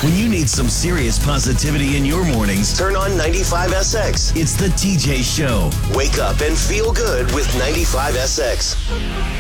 When you need some serious positivity in your mornings, turn on 95SX. It's the TJ Show. Wake up and feel good with 95SX.